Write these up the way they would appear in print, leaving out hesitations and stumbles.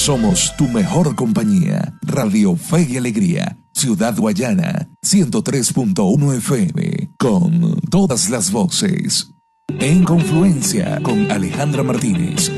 Somos tu mejor compañía. Radio Fe y Alegría. Ciudad Guayana, 103.1 FM. Con todas las voces. En Confluencia con Alejandra Martínez.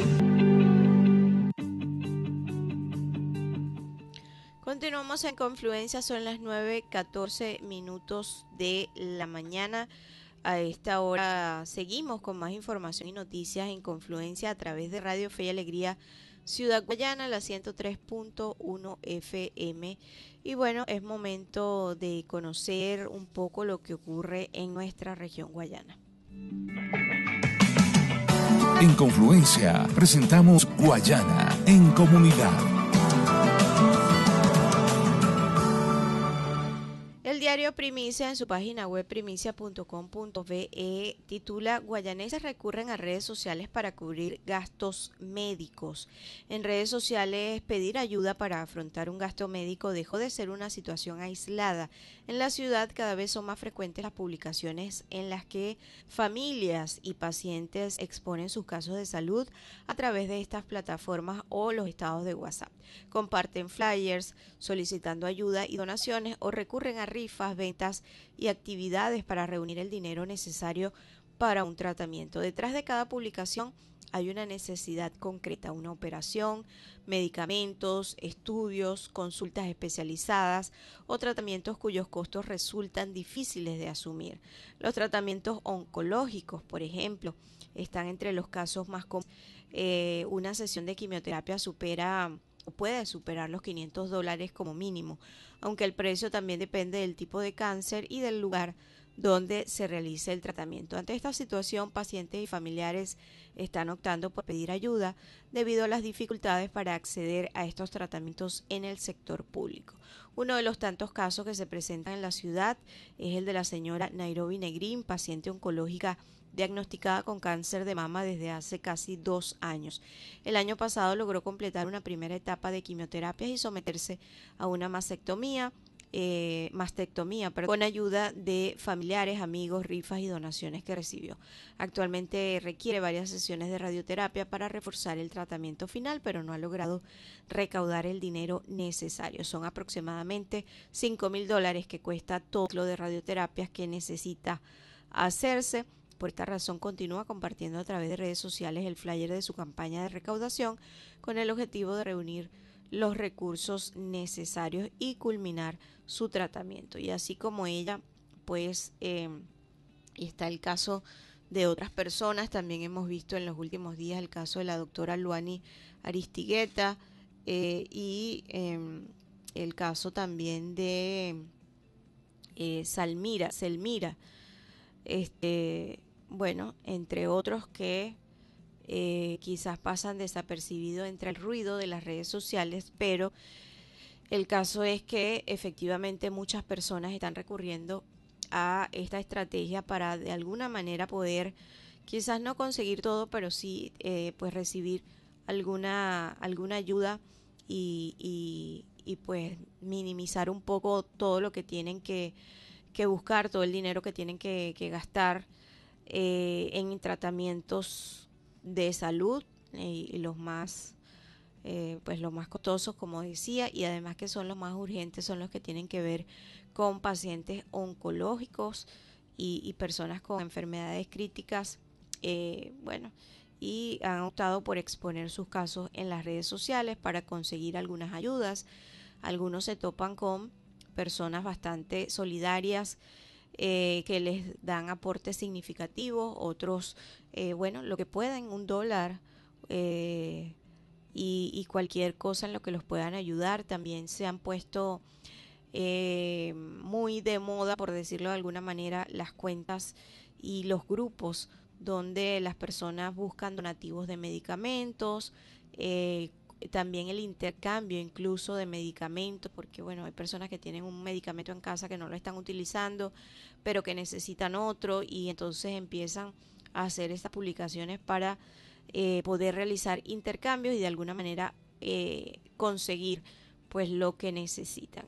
Continuamos en Confluencia, son las 9:14 de la mañana. A esta hora seguimos con más información y noticias en Confluencia a través de Radio Fe y Alegría, Ciudad Guayana, la 103.1 FM. Y bueno, es momento de conocer un poco lo que ocurre en nuestra región guayana. En Confluencia presentamos Guayana en Comunidad. El diario Primicia, en su página web primicia.com.be, titula: Guayaneses recurren a redes sociales para cubrir gastos médicos. En redes sociales, pedir ayuda para afrontar un gasto médico dejó de ser una situación aislada. En la ciudad cada vez son más frecuentes las publicaciones en las que familias y pacientes exponen sus casos de salud a través de estas plataformas o los estados de WhatsApp. Comparten flyers solicitando ayuda y donaciones o recurren a rifas, ventas y actividades para reunir el dinero necesario para un tratamiento. Detrás de cada publicación hay una necesidad concreta, una operación, medicamentos, estudios, consultas especializadas o tratamientos cuyos costos resultan difíciles de asumir. Los tratamientos oncológicos, por ejemplo, están entre los casos más comunes. Una sesión de quimioterapia puede superar los $500 como mínimo, aunque el precio también depende del tipo de cáncer y del lugar donde se realice el tratamiento. Ante esta situación, pacientes y familiares están optando por pedir ayuda debido a las dificultades para acceder a estos tratamientos en el sector público. Uno de los tantos casos que se presentan en la ciudad es el de la señora Nairobi Negrín, paciente oncológica diagnosticada con cáncer de mama desde hace casi 2 años. El año pasado logró completar una primera etapa de quimioterapias y someterse a una mastectomía, con ayuda de familiares, amigos, rifas y donaciones que recibió. Actualmente requiere varias sesiones de radioterapia para reforzar el tratamiento final, pero no ha logrado recaudar el dinero necesario. Son aproximadamente $5,000 que cuesta todo lo de radioterapias que necesita hacerse. Por esta razón continúa compartiendo a través de redes sociales el flyer de su campaña de recaudación con el objetivo de reunir los recursos necesarios y culminar su tratamiento. Y así como ella, pues está el caso de otras personas. También hemos visto en los últimos días el caso de la doctora Luani Aristigueta y el caso también de Selmira, bueno, entre otros que quizás pasan desapercibidos entre el ruido de las redes sociales, pero el caso es que efectivamente muchas personas están recurriendo a esta estrategia para de alguna manera poder, quizás no conseguir todo, pero sí pues recibir alguna ayuda y pues minimizar un poco todo lo que tienen que buscar, todo el dinero que tienen que gastar en tratamientos de salud y los más costosos, como decía, y además que son los más urgentes, son los que tienen que ver con pacientes oncológicos y personas con enfermedades críticas, y han optado por exponer sus casos en las redes sociales para conseguir algunas ayudas. Algunos se topan con personas bastante solidarias que les dan aportes significativos, otros, lo que puedan, $1 y cualquier cosa en lo que los puedan ayudar. También se han puesto muy de moda, por decirlo de alguna manera, las cuentas y los grupos donde las personas buscan donativos de medicamentos, también el intercambio incluso de medicamentos, porque bueno, hay personas que tienen un medicamento en casa que no lo están utilizando, pero que necesitan otro, y entonces empiezan a hacer estas publicaciones para poder realizar intercambios y de alguna manera conseguir pues lo que necesitan.